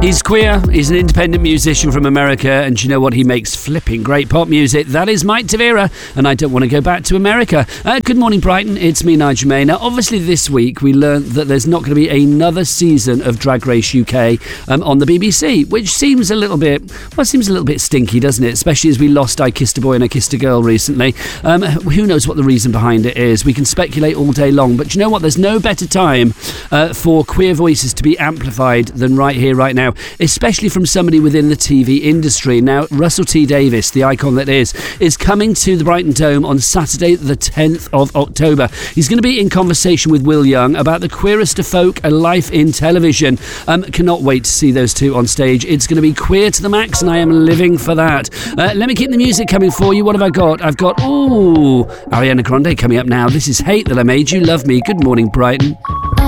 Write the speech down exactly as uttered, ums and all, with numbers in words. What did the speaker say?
He's queer, he's an independent musician from America, and do you know what? He makes flipping great pop music. That is Mike Tavera, and I don't want to go back to America. Uh, good morning, Brighton. It's me, Nigel May. Now, obviously this week we learned that there's not going to be another season of Drag Race U K um, on the B B C, which seems a little bit, well, it seems a little bit stinky, doesn't it? Especially as we lost I Kissed a Boy and I Kissed a Girl recently. Um, who knows what the reason behind it is? We can speculate all day long, but do you know what? There's no better time uh, for queer voices to be amplified than right here, right now, especially from somebody within the T V industry. Now, Russell T Davies, the icon that is, is coming to the Brighton Dome on Saturday, the tenth of October. He's going to be in conversation with Will Young about the queerest of folk and life in television. Um, cannot wait to see those two on stage. It's going to be queer to the max, and I am living for that. Uh, let me keep the music coming for you. What have I got? I've got, ooh, Ariana Grande coming up now. This is Hate That I Made You Love Me. Good morning, Brighton.